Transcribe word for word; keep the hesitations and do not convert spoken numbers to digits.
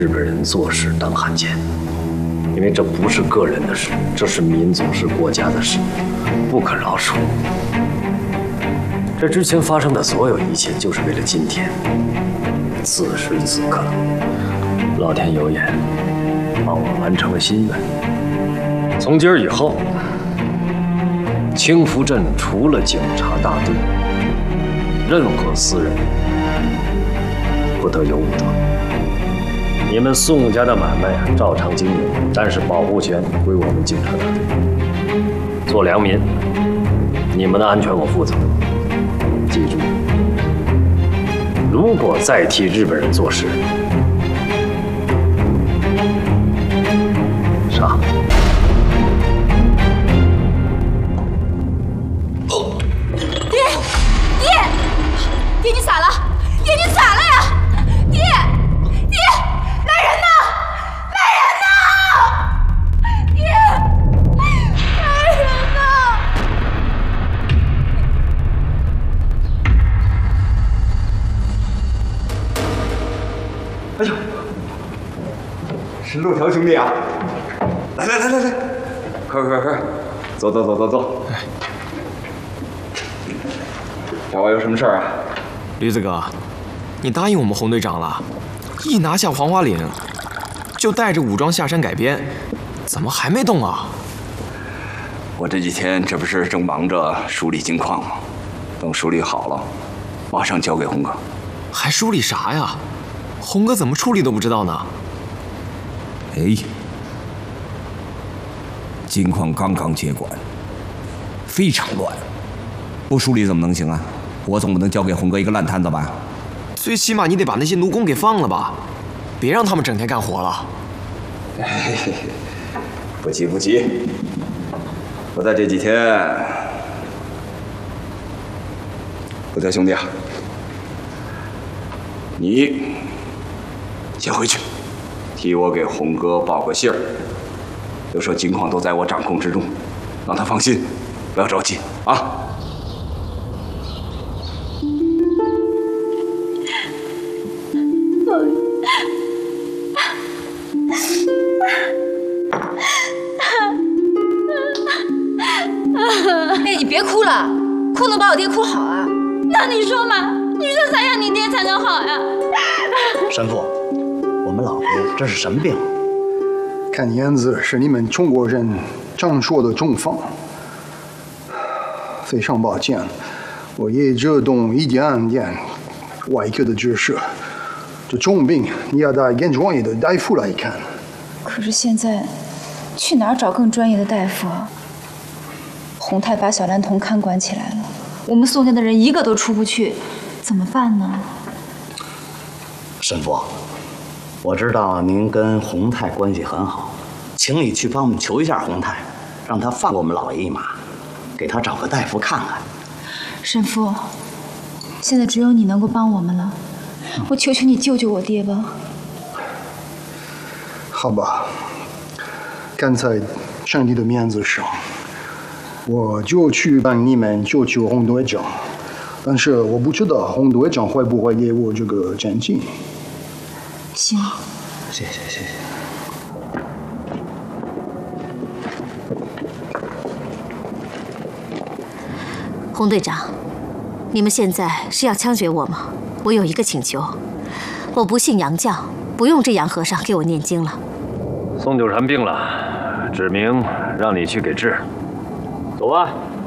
日本人做事当汉奸，因为这不是个人的事，这是民族、是国家的事，不可饶恕。这之前发生的所有一切，就是为了今天。此时此刻，老天有眼，帮我完成了心愿。从今儿以后，清福镇除了警察大队，任何私人不得有武德。你们宋家的买卖照常经营，但是保护权归我们警察大队。做良民，你们的安全我负责。记住，如果再替日本人做事，杀！ 爹，爹，爹你咋了？爹你咋了呀？爹，爹，来人呐！来人呐！爹，来人呐！ 哎呦，是路条兄弟啊！来来来来来，快快快，坐坐坐坐坐。找我有什么事儿啊？ 驴子哥，你答应我们洪队长了，一拿下黄花岭，就带着武装下山改编，怎么还没动啊？ 我这几天这不是正忙着梳理金矿吗？等梳理好了，马上交给洪哥。 还梳理啥呀？洪哥怎么处理都不知道呢？ 哎，金矿刚刚接管，非常乱，不梳理怎么能行啊？我总不能交给洪哥一个烂摊子吧？ 最起码你得把那些奴工给放了吧，别让他们整天干活了。 嘿嘿嘿，不急不急，我在这几天，路条兄弟啊，你先回去，替我给洪哥报个信儿，就说金矿都在我掌控之中，让他放心，不要着急啊。 哎，你别哭了，哭能把我爹哭好啊？那你说嘛，你说咋样你爹才能好呀？ 神父，我们老爹这是什么病？ 看样子是你们中国人常说的中风。非常抱歉，我也只懂一点点外科的知识。这重病你要带更专业的大夫来看。 可是现在去哪儿找更专业的大夫啊？洪泰把小兰童看管起来了，我们宋家的人一个都出不去，怎么办呢？ 神父，我知道您跟洪泰关系很好，请你去帮我们求一下洪泰，让他放我们老爷一马，给他找个大夫看看。 神父，现在只有你能够帮我们了，我求求你救救我爹吧。 好吧，看在上帝的面子上，我就去帮你们救救洪队长。但是我不知道洪队长会不会给我这个奖金。 行， 谢谢谢谢。 洪队长，你们现在是要枪决我吗？我有一个请求，我不信洋教，不用这洋和尚给我念经了。 宋九禅病了，指明让你去给治。走吧。